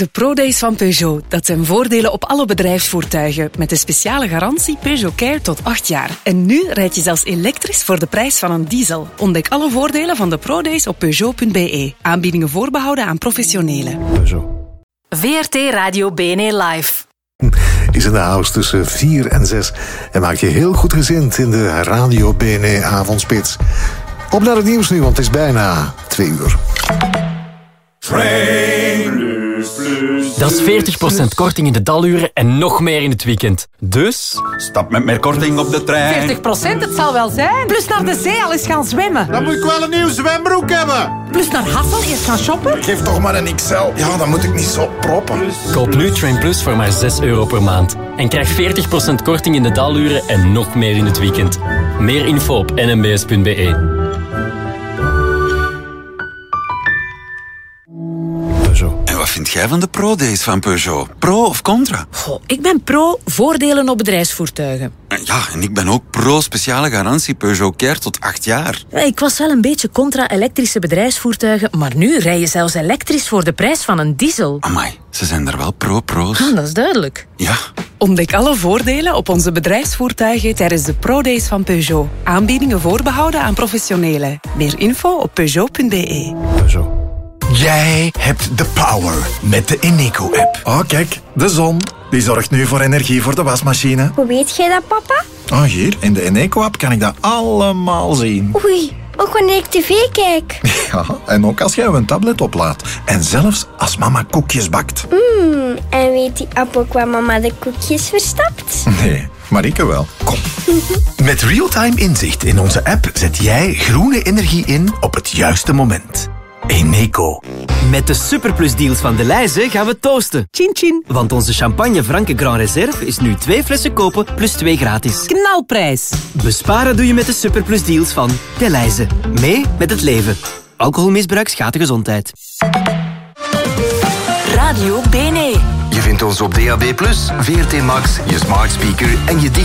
De ProDays van Peugeot. Dat zijn voordelen op alle bedrijfsvoertuigen. Met de speciale garantie Peugeot Care tot 8 jaar. En nu rijd je zelfs elektrisch voor de prijs van een diesel. Ontdek alle voordelen van de ProDays op Peugeot.be. Aanbiedingen voorbehouden aan professionelen. Peugeot. VRT Radio BNE Live. Is in de house tussen 4 en 6 en maak je heel goed gezind in de Radio BNE avondspits. Op naar het nieuws nu, want het is bijna 2 uur. Dat is 40% korting in de daluren en nog meer in het weekend. Dus... Stap met meer korting op de trein. 40%, het zal wel zijn. Plus naar de zee al eens gaan zwemmen. Dan moet ik wel een nieuw zwembroek hebben. Plus naar Hassel eerst gaan shoppen. Geef toch maar een XL. Ja, dan moet ik niet zo proppen. Koop nu Train Plus voor maar €6 per maand. En krijg 40% korting in de daluren en nog meer in het weekend. Meer info op nmbs.be. En wat vind jij van de ProDays van Peugeot? Pro of contra? Goh, ik ben pro voordelen op bedrijfsvoertuigen. Ja, en ik ben ook pro speciale garantie Peugeot Care tot 8 jaar. Ik was wel een beetje contra elektrische bedrijfsvoertuigen, maar nu rij je zelfs elektrisch voor de prijs van een diesel. Amai, ze zijn er wel pro's. Dat is duidelijk. Ja. Ontdek alle voordelen op onze bedrijfsvoertuigen tijdens de ProDays van Peugeot. Aanbiedingen voorbehouden aan professionelen. Meer info op Peugeot.be. Peugeot. Jij hebt de power met de Eneco-app. Oh, kijk, de zon. Die zorgt nu voor energie voor de wasmachine. Hoe weet jij dat, papa? Oh, hier, in de Eneco-app kan ik dat allemaal zien. Oei, ook wanneer ik tv kijk. Ja, en ook als jij een tablet oplaadt. En zelfs als mama koekjes bakt. En weet die app ook waar mama de koekjes verstapt? Nee, Marieke wel. Kom. Met real-time inzicht in onze app zet jij groene energie in op het juiste moment. Eneco. Met de superplusdeals van Delhaize gaan we toosten. Chin chin. Want onze champagne Franke Grand Reserve is nu 2 flessen kopen plus 2 gratis. Knalprijs. Besparen doe je met de superplusdeals van Delhaize. Mee met het leven. Alcoholmisbruik schaadt de gezondheid. Radio BNE. Je vindt ons op DAB+, VRT Max, je smart speaker en je